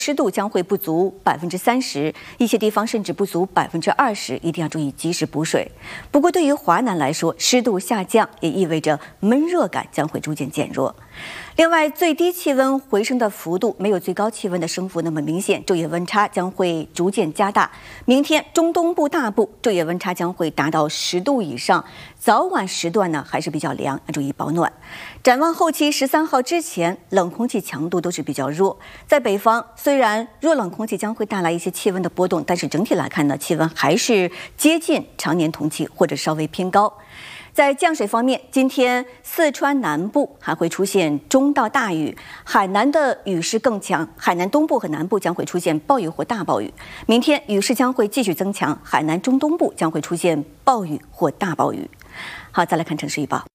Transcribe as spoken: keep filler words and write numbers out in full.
湿度将会不足百分之三十，一些地方甚至不足百分之二十，一定要注意及时补水。不过，对于华南来说，湿度下降也意味着闷热感将会逐渐减弱。另外，最低气温回升的幅度没有最高气温的升幅那么明显，昼夜温差将会逐渐加大。明天中东部大部昼夜温差将会达到十度以上，早晚时段呢还是比较凉，要注意保暖。展望后期十三号之前，冷空气强度都是比较弱。在北方，虽然弱冷空气将会带来一些气温的波动，但是整体来看呢，气温还是接近常年同期或者稍微偏高。在降水方面，今天四川南部还会出现中到大雨，海南的雨势更强，海南东部和南部将会出现暴雨或大暴雨。明天雨势将会继续增强，海南中东部将会出现暴雨或大暴雨。好，再来看城市预报。